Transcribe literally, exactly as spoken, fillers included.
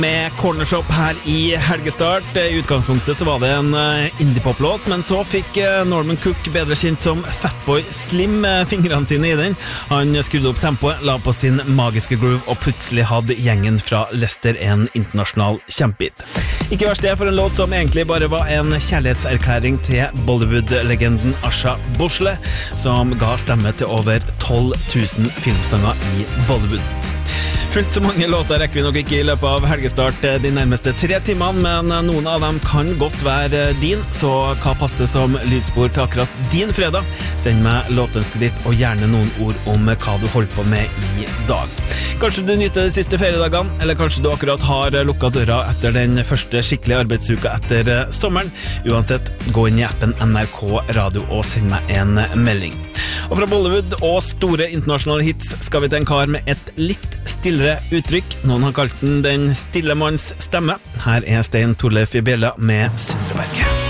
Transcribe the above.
Med Cornershop her i helgestart. I utgangspunktet så var det en indie-pop-låt, men så fikk Norman Cook, bedre kjent som Fatboy Slim, fingrene sine i den. Han skrudde opp tempoet, la på sin magiske groove, og plutselig hadde gjengen fra Leicester en internasjonal kjempehit. Ikke verst det for en låt som egentlig bare var en kjærlighetserklæring til Bollywood-legenden Asha Bhosle, som ga stemme til over tolv tusen filmsanger i Bollywood. Fullt så mange låter rekker vi nok ikke i løpet av helgestart de nærmeste tre timene, men noen av dem kan godt være din, så hva passer som lydspor til akkurat din fredag? Send meg låtønsket ditt og gjerne noen ord om hva du holder på med i dag. Kanskje du nyter de siste feriedagene, eller kanskje du akkurat har lukket døra etter den første skikkelige arbeidsuka etter sommeren. Uansett, gå inn i appen N R K Radio og send meg en melding. Og fra Bollywood og store internasjonale hits skal vi til en kar med et litt stillere uttrykk. Noen har kalt den den stille manns stemme. Her er Stein Torleif i Bjella med Søndreberget.